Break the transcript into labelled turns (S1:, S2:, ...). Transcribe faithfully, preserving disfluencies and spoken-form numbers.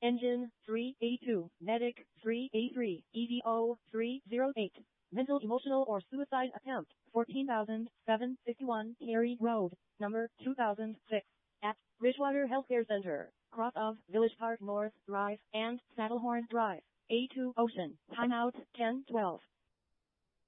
S1: Engine three A two, Medic three A three, E V O three zero eight. Mental, emotional, or suicide attempt, fourteen thousand seven hundred fifty-one Cary Road, number two thousand six, at Bridgewater Healthcare Center, cross of Village Park North Drive and Saddlehorn Drive, A two Ocean. Timeout ten twelve.